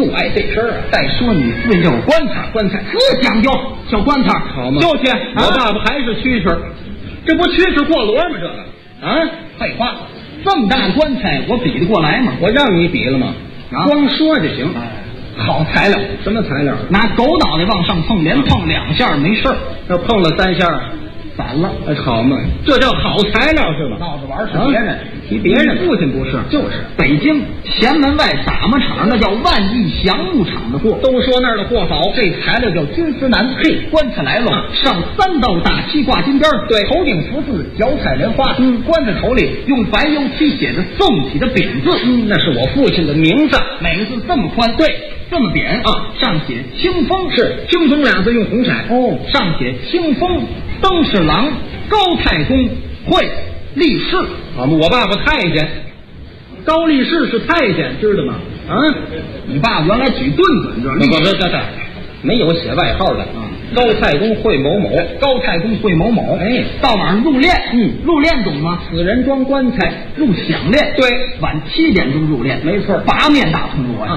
爱这事儿啊。 再说你父亲这有棺材， 棺材这讲究，小棺材好吗？ 就去。 我爸爸还是蛐蛐，这不蛐蛐过箩吗？这个啊， 废话，这么大的棺材，我比得过来吗？ 我让你比了吗？光说就行。 好材料， 什么材料？ 拿狗脑袋往上碰，连碰2下没事儿， 要碰了3下， 散了。 好嘛，这叫好材料是吧？ 闹着玩是别人， 提别人， 父亲不是， 就是北京前门外打磨厂，那叫万亿祥木厂的货， 都说那儿的货好。 这材料叫金丝楠，嘿，棺材来了，上3道大漆挂金边， 对， 头顶福字，脚踩莲花，棺材头里用白油漆写着宋体的匾字， 那是我父亲的名字， 每个字这么宽，对，这么扁啊，上写清风， 是清风2字用红色哦，上写清风登侍郎高太公会立誓。 我爸爸太监，高力士是太监，知道吗？啊， 你爸原来举顿顿这不，没有写外号的啊。高太公会某某， 高太公会某某， 哎， 到晚上入殓，入殓懂吗？ 死人装棺材， 入响殓， 对， 晚7点钟入殓， 没错， 八面大铜锣呀，